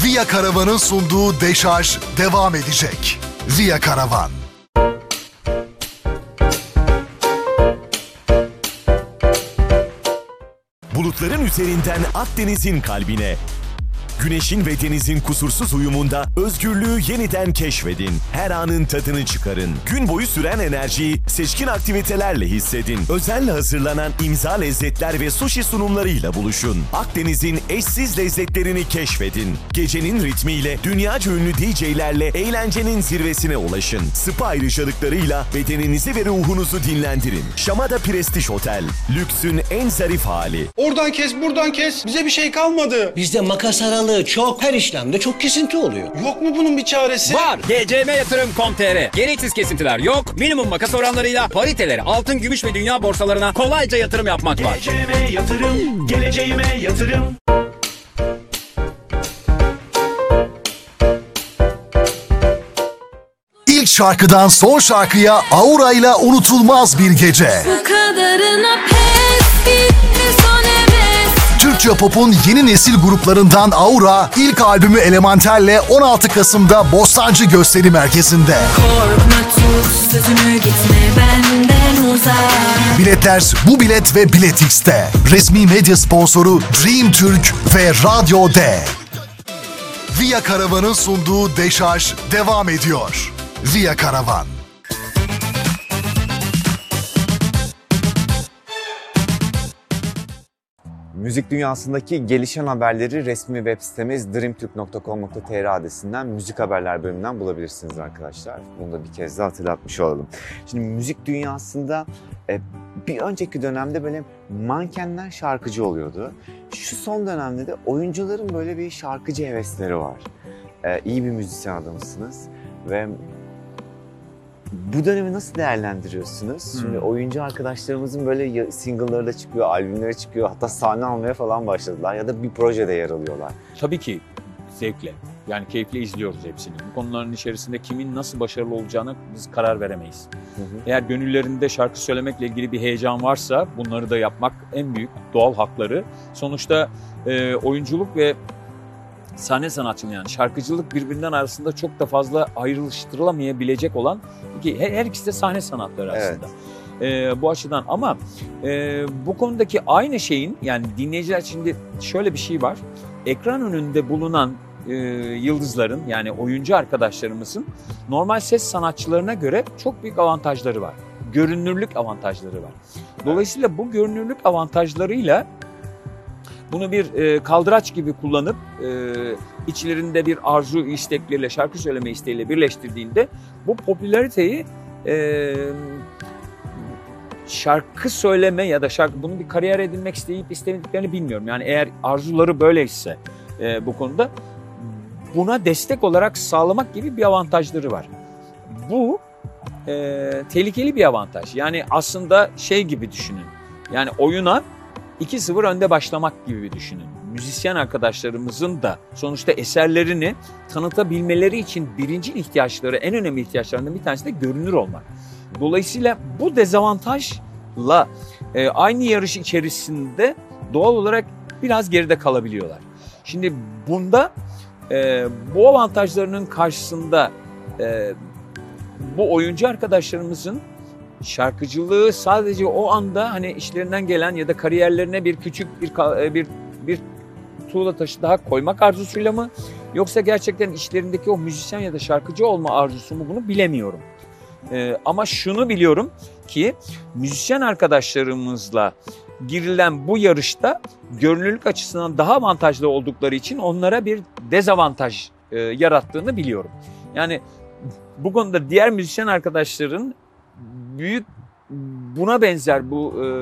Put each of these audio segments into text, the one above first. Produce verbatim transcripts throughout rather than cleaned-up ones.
Via Karavan'ın sunduğu Deşarj devam edecek. Via Karavan. Bulutların üzerinden Akdeniz'in kalbine, güneşin ve denizin kusursuz uyumunda özgürlüğü yeniden keşfedin. Her anın tadını çıkarın. Gün boyu süren enerjiyi seçkin aktivitelerle hissedin. Özenle hazırlanan imza lezzetler ve sushi sunumlarıyla buluşun. Akdeniz'in eşsiz lezzetlerini keşfedin. Gecenin ritmiyle dünyaca ünlü D J'lerle eğlencenin zirvesine ulaşın. Spa ayrıcalıklarıyla bedeninizi ve ruhunuzu dinlendirin. Şamada Prestij Otel. Lüksün en zarif hali. Oradan kes, buradan kes. Bize bir şey kalmadı. Bizde makas aralığı çok, her işlemde çok kesinti oluyor. Yok mu bunun bir çaresi? Var. G C M yatırım nokta com nokta t r. Gereksiz kesintiler yok. Minimum makas oranlarıyla pariteleri altın, gümüş ve dünya borsalarına kolayca yatırım yapmak var. G C M yatırım, geleceğime yatırım. İlk şarkıdan son şarkıya Aura'yla unutulmaz bir gece. Bu kadarına pes bitti son heves. Türkçe Pop'un yeni nesil gruplarından Aura, ilk albümü Elemental'le on altı Kasım'da Bostancı Gösteri Merkezi'nde. Korkma, tut sözümü, gitme benden uzak. Biletler Bu Bilet ve Biletix'te. Resmi medya sponsoru Dream Türk ve Radyo D. Via Karavan'ın sunduğu Deşarj devam ediyor. Via Karavan. Müzik dünyasındaki gelişen haberleri resmi web sitemiz dream türk nokta com nokta t r adresinden müzik haberler bölümünden bulabilirsiniz arkadaşlar. Bunu da bir kez daha hatırlatmış olalım. Şimdi müzik dünyasında e, bir önceki dönemde böyle mankenler şarkıcı oluyordu. Şu son dönemde de oyuncuların böyle bir şarkıcı hevesleri var. E, iyi bir müzisyen adamısınız ve bu dönemi nasıl değerlendiriyorsunuz? Şimdi hmm. oyuncu arkadaşlarımızın böyle single'ları da çıkıyor, albümleri çıkıyor, hatta sahne almaya falan başladılar ya da bir projede yer alıyorlar. Tabii ki zevkle, yani keyifle izliyoruz hepsini. Bu konuların içerisinde kimin nasıl başarılı olacağına biz karar veremeyiz. Hı hı. Eğer gönüllerinde şarkı söylemekle ilgili bir heyecan varsa bunları da yapmak en büyük doğal hakları. Sonuçta e, oyunculuk ve sahne sanatçılığı, yani şarkıcılık birbirinden arasında çok da fazla ayrıştırılamayabilecek olan iki, her, her ikisi de sahne sanatları aslında. Evet. Ee, bu açıdan ama e, bu konudaki aynı şeyin, yani dinleyiciler, şimdi şöyle bir şey var. Ekran önünde bulunan e, yıldızların, yani oyuncu arkadaşlarımızın normal ses sanatçılarına göre çok büyük avantajları var. Görünürlük avantajları var. Dolayısıyla bu görünürlük avantajlarıyla bunu bir e, kaldıraç gibi kullanıp e, içlerinde bir arzu istekleriyle, şarkı söyleme isteğiyle birleştirdiğinde bu popülariteyi e, şarkı söyleme ya da şarkı, bunu bir kariyer edinmek isteyip istemediklerini bilmiyorum. Yani eğer arzuları böyleyse e, bu konuda buna destek olarak sağlamak gibi bir avantajları var. Bu e, tehlikeli bir avantaj. Yani aslında şey gibi düşünün. Yani oyuna iki sıfır önde başlamak gibi düşünün. Müzisyen arkadaşlarımızın da sonuçta eserlerini tanıtabilmeleri için birinci ihtiyaçları, en önemli ihtiyaçlarından bir tanesi de görünür olmak. Dolayısıyla bu dezavantajla e, aynı yarış içerisinde doğal olarak biraz geride kalabiliyorlar. Şimdi bunda e, bu avantajlarının karşısında e, bu oyuncu arkadaşlarımızın şarkıcılığı sadece o anda hani işlerinden gelen ya da kariyerlerine bir küçük bir bir bir tuğla taşı daha koymak arzusuyla mı, yoksa gerçekten işlerindeki o müzisyen ya da şarkıcı olma arzusu mu, bunu bilemiyorum. Ee, ama şunu biliyorum ki müzisyen arkadaşlarımızla girilen bu yarışta görünürlük açısından daha avantajlı oldukları için onlara bir dezavantaj e, yarattığını biliyorum. Yani bu konuda diğer müzisyen arkadaşların büyük buna benzer bu e,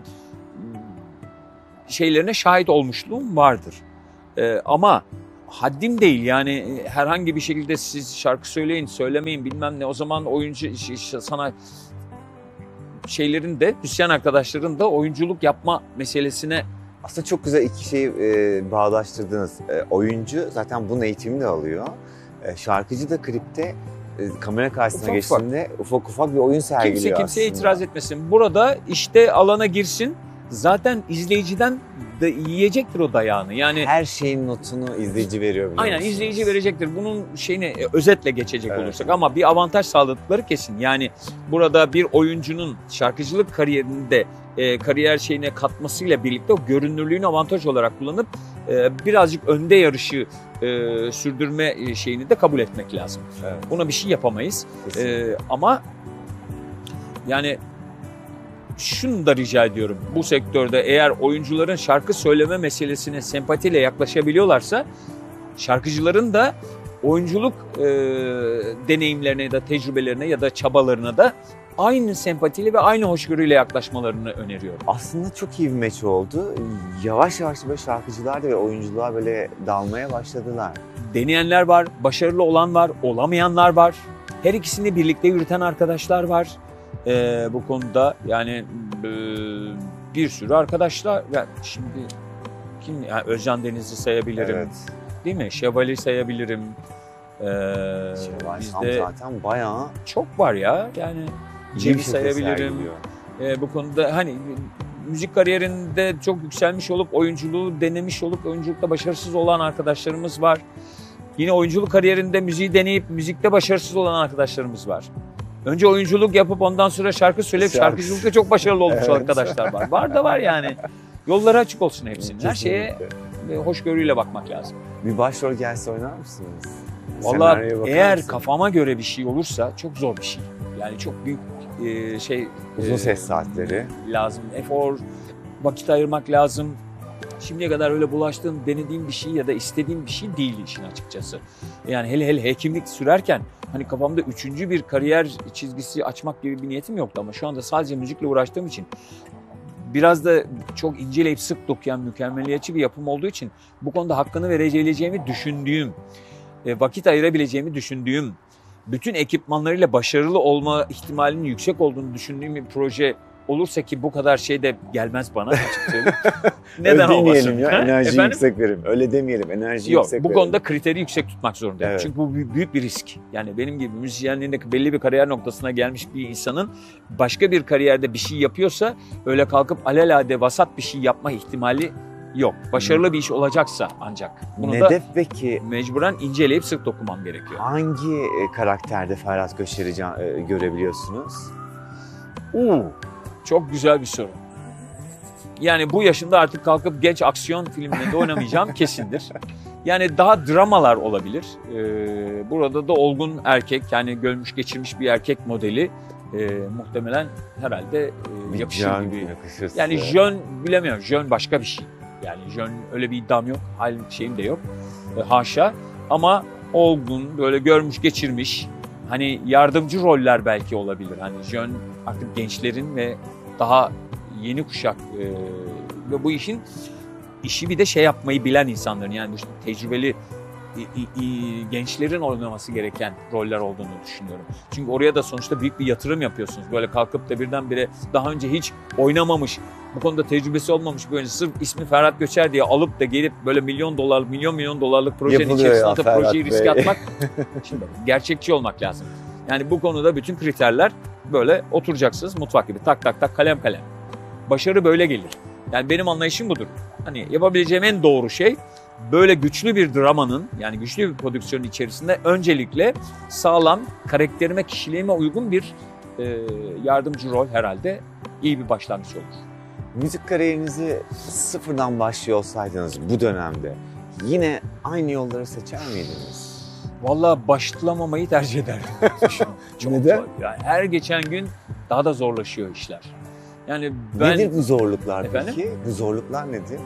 şeylerine şahit olmuşluğum vardır. E, ama haddim değil, yani herhangi bir şekilde siz şarkı söyleyin, söylemeyin bilmem ne, o zaman oyuncu sana şeylerin de, müzisyen arkadaşların da oyunculuk yapma meselesine. Aslında çok güzel iki şeyi e, bağdaştırdınız. E, oyuncu zaten bunun eğitimini de alıyor. E, şarkıcı da klipte e, kamera karşısına ufak geçtiğinde ufak. ufak ufak bir oyun sergiliyor Kimse kimseye aslında. itiraz etmesin. Burada işte alana girsin, zaten izleyiciden de yiyecektir o dayağını. Yani Her şeyin notunu izleyici veriyor biliyor aynen musunuz? izleyici verecektir. Bunun şeyini e, özetle geçecek Evet. olursak ama bir avantaj sağladıkları kesin. Yani burada bir oyuncunun şarkıcılık kariyerinde e, kariyer şeyine katmasıyla birlikte o görünürlüğünü avantaj olarak kullanıp e, birazcık önde yarışı e, sürdürme e, şeyini de kabul etmek lazım. Evet. Buna bir şey yapamayız. Kesinlikle. E, ama yani şunu da rica ediyorum. Bu sektörde eğer oyuncuların şarkı söyleme meselesine sempatiyle yaklaşabiliyorlarsa şarkıcıların da oyunculuk e, deneyimlerine ya da tecrübelerine ya da çabalarına da aynı sempatiyle ve aynı hoşgörüyle yaklaşmalarını öneriyorum. Aslında çok iyi bir meç oldu. Yavaş yavaş böyle şarkıcılar da ve oyuncular böyle dalmaya başladılar. Deneyenler var, başarılı olan var, olamayanlar var. Her ikisini birlikte yürüten arkadaşlar var. Ee, bu konuda yani e, bir sürü arkadaşlar. Yani şimdi kim? Yani Özcan Deniz'i sayabilirim, Evet. değil mi? Şevval'i sayabilirim. Ee, Şevval Sam bizde zaten bayağı çok var ya. Yani iyi Cem'i bir şekilde sayabilirim. sergiliyor. Ee, bu konuda hani müzik kariyerinde çok yükselmiş olup oyunculuğu denemiş olup oyunculukta başarısız olan arkadaşlarımız var. Yine oyunculuk kariyerinde müziği deneyip müzikte başarısız olan arkadaşlarımız var. Önce oyunculuk yapıp ondan sonra şarkı söyleyip Şarkı. şarkıcılıkta çok başarılı olmuş Evet. arkadaşlar var. Var da var yani. Yolları açık olsun hepsinin. Her şeye Kesinlikle. hoşgörüyle bakmak lazım. Bir başrol gelse oynar mısınız? Vallahi Senaryoya bakar eğer mısınız? kafama göre bir şey olursa çok zor bir şey. Yani çok büyük e, şey Uzun e, ses saatleri. lazım. Efor, vakit ayırmak lazım. Şimdiye kadar öyle bulaştığım, denediğim bir şey ya da istediğim bir şey değil işin açıkçası. Yani hele hele hekimlik sürerken hani kafamda üçüncü bir kariyer çizgisi açmak gibi bir niyetim yoktu ama şu anda sadece müzikle uğraştığım için biraz da çok inceleyip sık dokuyan mükemmeliyetçi bir yapım olduğu için bu konuda hakkını vereceğimi düşündüğüm, e, vakit ayırabileceğimi düşündüğüm, bütün ekipmanlarıyla başarılı olma ihtimalinin yüksek olduğunu düşündüğüm bir proje olursa ki bu kadar şey de gelmez bana açıkçası. Neden Öyle olmasın? demeyelim ya, Ha? enerji Efendim? yüksek verim. Öyle demeyelim, enerji Yok, yüksek bu verim. konuda kriteri yüksek tutmak zorundayım. Evet. Çünkü bu büyük- büyük bir risk. Yani benim gibi müzisyenliğinde belli bir kariyer noktasına gelmiş bir insanın başka bir kariyerde bir şey yapıyorsa öyle kalkıp alelade vasat bir şey yapma ihtimali yok. Başarılı bir iş olacaksa ancak. Bunu da Nedef peki mecburen inceleyip sık dokumam gerekiyor. hangi e, karakterde Ferhat Göçer'i can- e, görebiliyorsunuz? Oo, çok güzel bir soru. Yani bu yaşımda artık kalkıp genç aksiyon filmlerinde oynamayacağım kesindir. Yani daha dramalar olabilir. Ee, burada da olgun erkek, yani görmüş geçirmiş bir erkek modeli e, muhtemelen herhalde e, yakışır Can gibi. yakışır Yani size. jön bilemiyorum, jön başka bir şey. Yani jön öyle bir iddiam yok, hal şeyim de yok. E, haşa. Ama olgun, böyle görmüş geçirmiş, hani yardımcı roller belki olabilir. Hani jön artık gençlerin ve daha yeni kuşak e, ve bu işin işi bir de şey yapmayı bilen insanların, yani işte tecrübeli i- i- i- gençlerin oynaması gereken roller olduğunu düşünüyorum. Çünkü oraya da sonuçta büyük bir yatırım yapıyorsunuz. Böyle kalkıp da birdenbire daha önce hiç oynamamış, bu konuda tecrübesi olmamış bir oyuncu sırf ismi Ferhat Göçer diye alıp da gelip böyle milyon dolarlık, milyon milyon dolarlık projenin Yapılıyor içerisine ya atıp Ferhat projeyi riske Bey. atmak, şimdi gerçekçi olmak lazım. Yani bu konuda bütün kriterler böyle oturacaksınız mutfak gibi tak tak tak kalem kalem. Başarı böyle gelir. Yani benim anlayışım budur. Hani yapabileceğim en doğru şey böyle güçlü bir dramanın, yani güçlü bir prodüksiyonun içerisinde öncelikle sağlam, karakterime, kişiliğime uygun bir e, yardımcı rol herhalde iyi bir başlangıç olur. Müzik kariyerinizi sıfırdan başlıyor olsaydınız bu dönemde yine aynı yolları seçer miydiniz? Vallahi başlamamayı tercih ederdim. Çok Neden? zor. Yani her geçen gün daha da zorlaşıyor işler. Yani ben Nedir bu zorluklar Efendim? peki? Bu zorluklar nedir?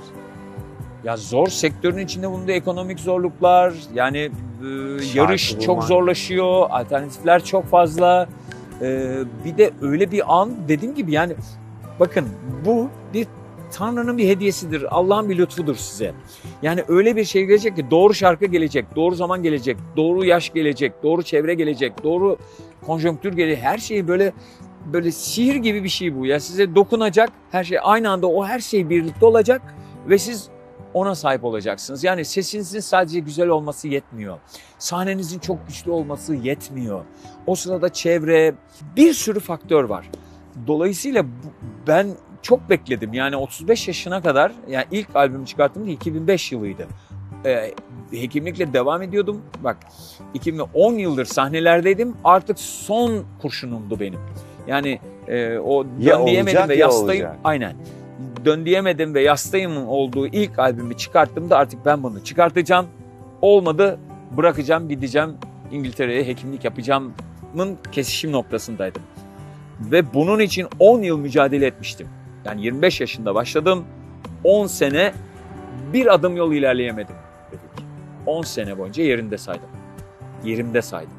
ya zor sektörün içinde bulunduğu ekonomik zorluklar, yani e, yarış bulmak. çok zorlaşıyor, alternatifler çok fazla. E, bir de öyle bir an, dediğim gibi yani bakın bu bir Tanrı'nın bir hediyesidir, Allah'ın bir lütfudur size. Yani öyle bir şey gelecek ki doğru şarkı gelecek, doğru zaman gelecek, doğru yaş gelecek, doğru çevre gelecek, doğru konjonktür gelecek. Her şey böyle böyle sihir gibi bir şey bu. Ya size dokunacak, her şey aynı anda, o her şey birlikte olacak ve siz ona sahip olacaksınız. Yani sesinizin sadece güzel olması yetmiyor. Sahnenizin çok güçlü olması yetmiyor. O sırada çevre, bir sürü faktör var. Dolayısıyla bu- ben çok bekledim. Yani otuz beş yaşına kadar, yani ilk albümü çıkarttığımda iki bin beş yılıydı. Ee, hekimlikle devam ediyordum. Bak iki bin on yıldır sahnelerdeydim. Artık son kurşunumdu benim. Yani e, o Ya dön diyemedim olacak ve ya yastayım. olacak. Aynen. Dön diyemedim ve yastayımın olduğu ilk albümü çıkarttığımda artık ben bunu çıkartacağım. Olmadı, bırakacağım, gideceğim İngiltere'ye hekimlik yapacağımın kesişim noktasındaydım. Ve bunun için on yıl mücadele etmiştim. Yani yirmi beş yaşında başladım. on sene bir adım yol ilerleyemedim dedik. on sene boyunca yerinde saydım. Yerimde saydım.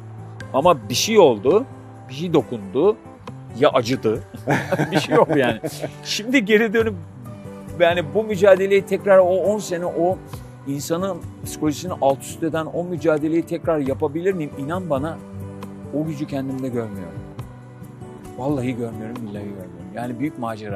Ama bir şey oldu, bir şey dokundu, ya acıdı, bir şey yok yani. Şimdi geri dönüp yani bu mücadeleyi tekrar o on sene o insanın psikolojisini alt üst eden o mücadeleyi tekrar yapabilir miyim? İnan bana o gücü kendimde görmüyorum. Vallahi görmüyorum, billahi görmüyorum. Yani büyük macera.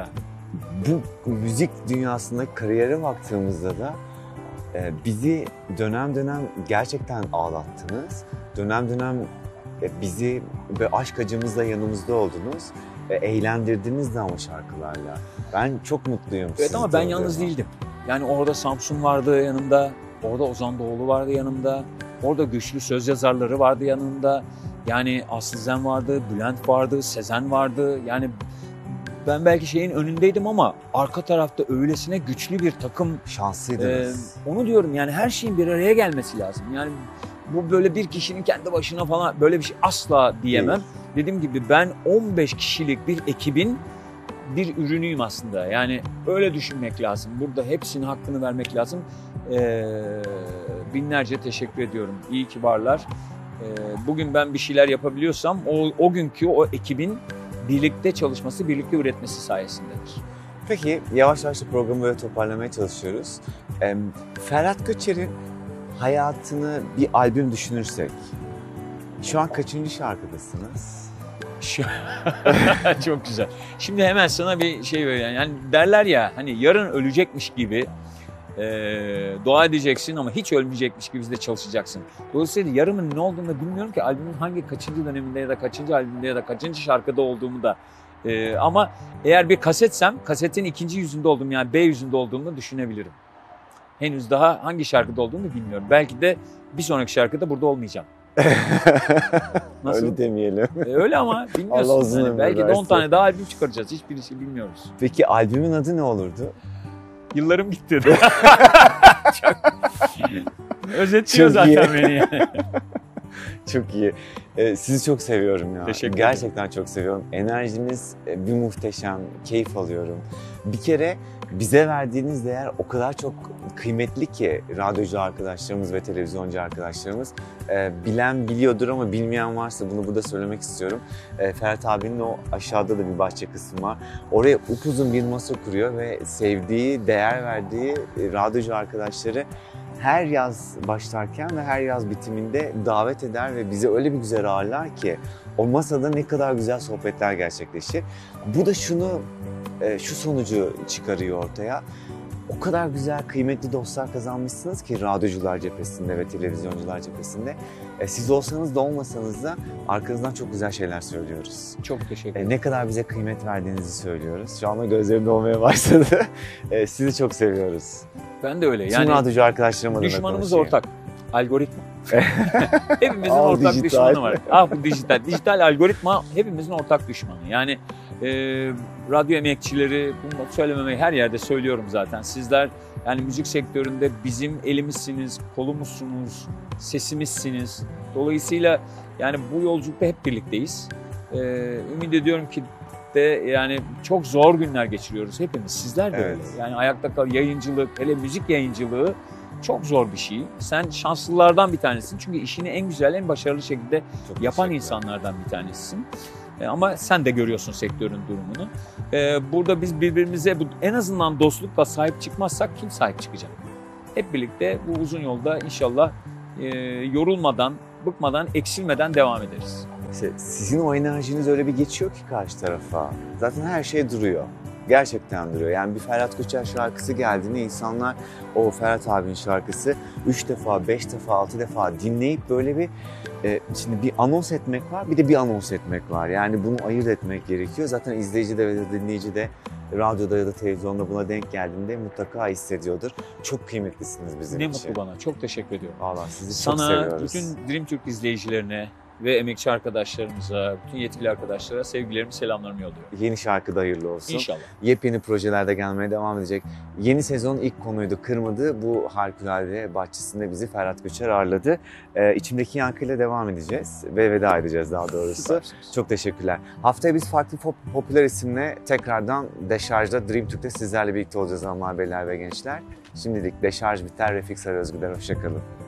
Bu müzik dünyasındaki kariyere baktığımızda da e, bizi dönem dönem gerçekten ağlattınız. Dönem dönem e, bizi ve aşk acımızla yanımızda oldunuz. E, eğlendirdiniz de ama şarkılarla. Ben çok mutluyum. Evet ama ben sizi yalnız tanıdığıma. değildim. Yani orada Samsun vardı yanımda, orada Ozan Doğulu vardı yanımda, orada güçlü söz yazarları vardı yanımda. Yani Aslı Zen vardı, Bülent vardı, Sezen vardı. Yani ben belki şeyin önündeydim ama arka tarafta öylesine güçlü bir takım. Şanslıydınız. Ee, onu diyorum yani her şeyin bir araya gelmesi lazım. Yani bu böyle bir kişinin kendi başına falan böyle bir şey asla diyemem. Değil. Dediğim gibi ben on beş kişilik bir ekibin bir ürünüyüm aslında. Yani öyle düşünmek lazım. Burada hepsinin hakkını vermek lazım. Ee, binlerce teşekkür ediyorum. İyi ki varlar. Ee, bugün ben bir şeyler yapabiliyorsam o, o günkü o ekibin birlikte çalışması, birlikte üretmesi sayesindedir. Peki yavaş yavaş da programı böyle toparlamaya çalışıyoruz. Ee, Ferhat Göçer'in hayatını bir albüm düşünürsek, şu an kaçıncı şarkıdasınız? Şu- Çok güzel. Şimdi hemen sana bir şey vereyim. Yani derler ya hani yarın ölecekmiş gibi e, dua edeceksin ama hiç ölmeyecekmiş gibi de çalışacaksın. Dolayısıyla yarının ne olduğunu da bilmiyorum ki albümün hangi kaçıncı döneminde ya da kaçıncı albümde ya da kaçıncı şarkıda olduğumu da. E, ama eğer bir kasetsem kasetin ikinci yüzünde olduğumu yani B yüzünde olduğumu düşünebilirim. Henüz daha hangi şarkıda olduğumu bilmiyorum. Belki de bir sonraki şarkıda burada olmayacağım. Nasıl? Öyle demeyelim. E, öyle ama bilmiyorsun. Allah uzun Yani ömür belki de on versin. tane daha albüm çıkaracağız. Hiçbirisi bilmiyoruz. Peki albümün adı ne olurdu? Yıllarım gitti. Çok... Özetliyor Çok iyi. zaten beni. Yani. Çok iyi. Ee, sizi çok seviyorum ya. Teşekkür Gerçekten çok seviyorum. Enerjiniz e, bir muhteşem. Keyif alıyorum. Bir kere bize verdiğiniz değer o kadar çok kıymetli ki radyocu arkadaşlarımız ve televizyoncu arkadaşlarımız. Ee, bilen biliyordur ama bilmeyen varsa bunu burada söylemek istiyorum. Ee, Ferhat abinin o aşağıda da bir bahçe kısmı var. Oraya upuzun bir masa kuruyor ve sevdiği, değer verdiği e, radyocu arkadaşları her yaz başlarken ve her yaz bitiminde davet eder ve bizi öyle bir güzel ağırlar ki o masada ne kadar güzel sohbetler gerçekleşir. Bu da şunu, şu sonucu çıkarıyor ortaya. O kadar güzel, kıymetli dostlar kazanmışsınız ki radyocular cephesinde ve televizyoncular cephesinde. Siz olsanız da olmasanız da arkanızdan çok güzel şeyler söylüyoruz. Çok teşekkür ederim. Ne kadar bize kıymet verdiğinizi söylüyoruz. Şu anda gözlerim dolmaya başladı. Sizi çok seviyoruz. Ben de öyle. Tüm Yani radyocu arkadaşlarım adına düşmanımız konuşayım. ortak. Algoritma. Hepimizin Al ortak dijital. düşmanı var. Ah bu dijital. Dijital algoritma hepimizin ortak düşmanı. Yani e, radyo emekçileri, bunu söylememeyi her yerde söylüyorum zaten. Sizler yani müzik sektöründe bizim elimizsiniz, kolumuzsunuz, sesimizsiniz. Dolayısıyla yani bu yolculukta hep birlikteyiz. E, ümit ediyorum ki de yani çok zor günler geçiriyoruz hepimiz. Sizler de Evet. öyle. Yani ayakta kal yayıncılık, hele müzik yayıncılığı çok zor bir şey. Sen şanslılardan bir tanesin. Çünkü işini en güzel, en başarılı şekilde Çok yapan teşekkürler. insanlardan bir tanesisin. E, ama sen de görüyorsun sektörün durumunu. E, burada biz birbirimize bu, en azından dostlukla sahip çıkmazsak kim sahip çıkacak? Hep birlikte bu uzun yolda inşallah e, yorulmadan, bıkmadan, eksilmeden devam ederiz. İşte sizin o enerjiniz öyle bir geçiyor ki karşı tarafa. Zaten her şey duruyor. Gerçekten duruyor. Yani bir Ferhat Göçer şarkısı geldiğinde insanlar o Ferhat abinin şarkısı üç defa, beş defa, altı defa dinleyip böyle bir e, şimdi bir anons etmek var, bir de bir anons etmek var. Yani bunu ayırt etmek gerekiyor. Zaten izleyici de ve dinleyici de radyoda ya da televizyonda buna denk geldiğinde mutlaka hissediyordur. Çok kıymetlisiniz bizim Ne için. mutlu bana. Çok teşekkür ediyorum. Vallahi sizi çok Sana, seviyoruz. bütün Dream Türk izleyicilerine ve emekçi arkadaşlarımıza, bütün yetkili arkadaşlara sevgilerimi, selamlarımı yolluyorum. Yeni şarkı da hayırlı olsun. İnşallah. Yepyeni projelerde gelmeye devam edecek. Yeni sezonun ilk konuydu Kırmadı. Bu harikulade bahçesinde bizi Ferhat Göçer ağırladı. Ee, içimdeki yankıyla devam edeceğiz ve veda edeceğiz daha doğrusu. Süpersiniz. Çok teşekkürler. Haftaya biz farklı pop- popüler isimle tekrardan Deşarj'da Dream Türk'te sizlerle birlikte olacağız hanımlar, beyler ve gençler. Şimdilik Deşarj biter. Refik Sarı Özgüler. Hoşçakalın.